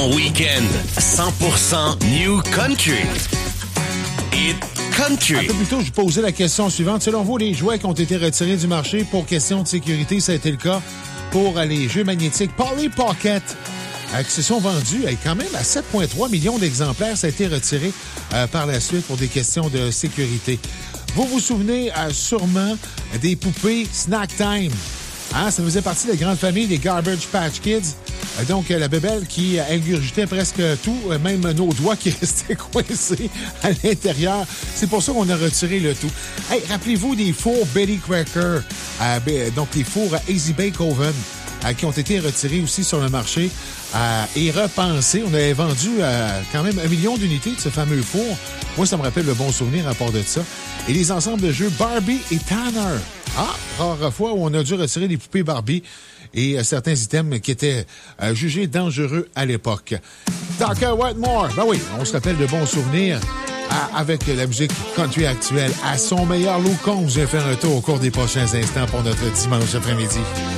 Ton week-end 100% New Country. Hit Country. Un peu plus tôt, je posais la question suivante. Selon vous, les jouets qui ont été retirés du marché pour question de sécurité, ça a été le cas pour les jeux magnétiques Polly Pocket, qui se sont vendus quand même à 7,3 millions d'exemplaires. Ça a été retiré par la suite pour des questions de sécurité. Vous vous souvenez sûrement des poupées Snack Time. Hein, ça faisait partie de la grande famille des Garbage Patch Kids. Donc, la bébelle qui ingurgitait presque tout, même nos doigts qui restaient coincés à l'intérieur. C'est pour ça qu'on a retiré le tout. Hey, rappelez-vous des fours Betty Crocker, donc les fours Easy Bake Oven, qui ont été retirés aussi sur le marché et repensés. On avait vendu quand même 1 million d'unités de ce fameux four. Moi, ça me rappelle le bon souvenir à part de ça. Et les ensembles de jeux Barbie et Tanner. Rare fois où on a dû retirer les poupées Barbie et certains items qui étaient jugés dangereux à l'époque. Tucker Whitmore, ben oui, on se rappelle de bons souvenirs avec la musique country actuelle à son meilleur. Lou Combs vient faire un tour au cours des prochains instants pour notre dimanche après-midi.